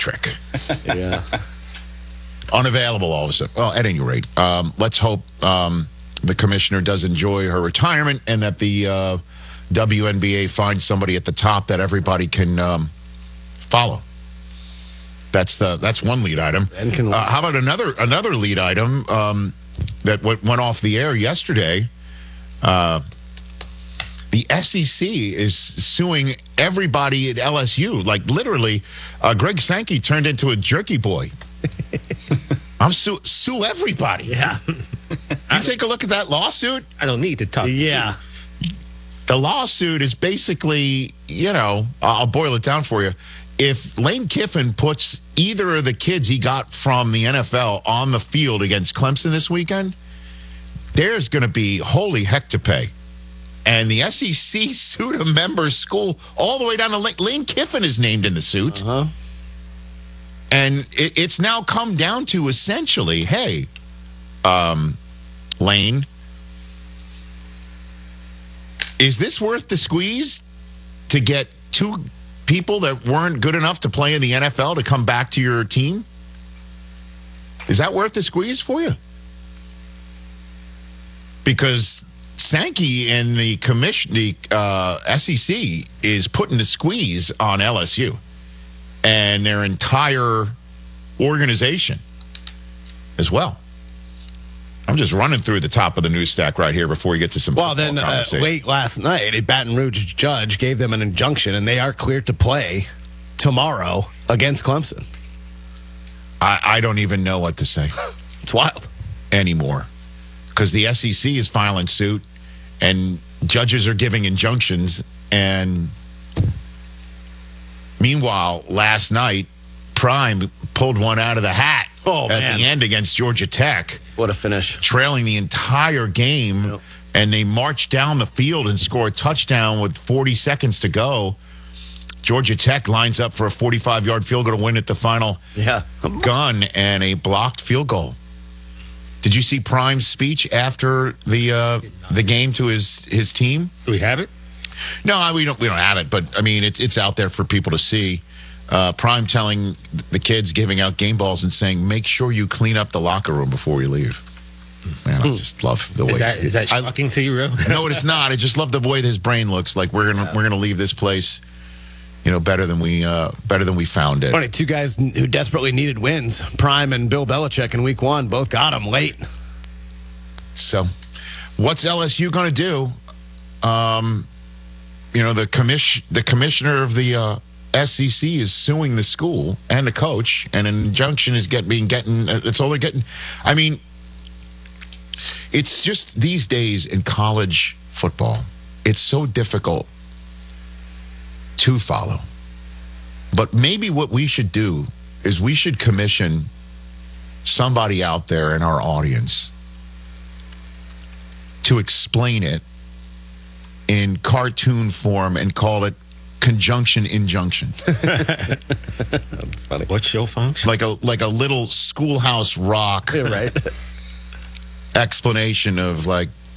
electric. Yeah. Unavailable all of a sudden. Well, at any rate, let's hope the commissioner does enjoy her retirement and that the WNBA finds somebody at the top that everybody can follow. That's one lead item. How about another lead item that went off the air yesterday? The SEC is suing everybody at LSU. Like, literally, Greg Sankey turned into a jerky boy. I'm sue everybody. Yeah. You take a look at that lawsuit. I don't need to talk. Yeah. The lawsuit is basically, I'll boil it down for you. If Lane Kiffin puts either of the kids he got from the NFL on the field against Clemson this weekend, there's going to be holy heck to pay. And the SEC sued a member school all the way down to Lane Kiffin is named in the suit. Uh-huh. And it's now come down to essentially, hey, Lane, is this worth the squeeze to get two people that weren't good enough to play in the NFL to come back to your team? Is that worth the squeeze for you? Because Sankey and the SEC is putting the squeeze on LSU and their entire organization as well. I'm just running through the top of the news stack right here before we get to some. Well, then late last night, a Baton Rouge judge gave them an injunction, and they are cleared to play tomorrow against Clemson. I don't even know what to say. It's wild anymore. Because the SEC is filing suit and judges are giving injunctions. And meanwhile, last night, Prime pulled one out of the hat at the end against Georgia Tech. What a finish. Trailing the entire game. Yep. And they marched down the field and scored a touchdown with 40 seconds to go. Georgia Tech lines up for a 45-yard field goal to win at the final gun and a blocked field goal. Did you see Prime's speech after the game to his team? Do we have it? No, we don't have it. But I mean, it's out there for people to see. Prime telling the kids, giving out game balls and saying, "Make sure you clean up the locker room before you leave." Man, I just love the way. Is that shocking to you, Real? No, it's not. I just love the way his brain looks. Like we're gonna leave this place, better than we found it. Funny, two guys who desperately needed wins, Prime and Bill Belichick in Week 1, both got them late. So, what's LSU going to do? The commissioner of the SEC is suing the school and the coach, and an injunction is getting. That's all they're getting. I mean, it's just these days in college football, it's so difficult to follow. But maybe what we should do is we should commission somebody out there in our audience to explain it in cartoon form and call it conjunction injunction. That's funny. What's your function? Like a little Schoolhouse Rock explanation of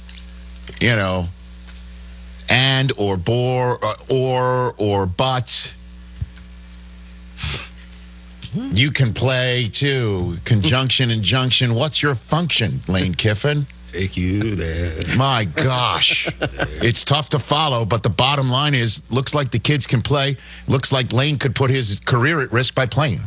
and or bore or but. You can play too. Conjunction, injunction. What's your function, Lane Kiffin? Take you there. My gosh. It's tough to follow, but the bottom line is, looks like the kids can play. Looks like Lane could put his career at risk by playing.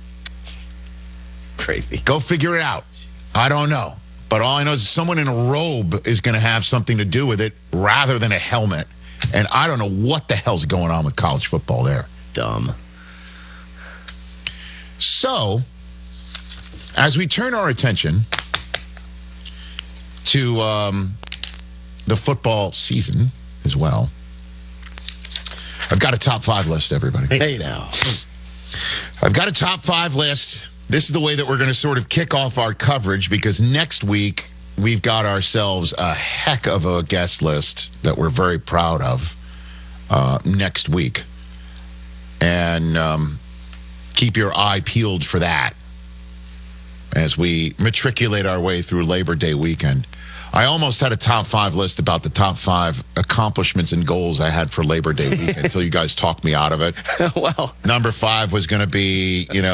Crazy. Go figure it out. I don't know. But all I know is someone in a robe is going to have something to do with it rather than a helmet. And I don't know what the hell's going on with college football there. Dumb. So, as we turn our attention to the football season as well, I've got a top 5 list, everybody. Hey now. I've got a top 5 list. This is the way that we're going to sort of kick off our coverage, because next week we've got ourselves a heck of a guest list that we're very proud of next week. And keep your eye peeled for that as we matriculate our way through Labor Day weekend. I almost had a top 5 list about the top 5 accomplishments and goals I had for Labor Day weekend until you guys talked me out of it. Well, number 5 was going to be,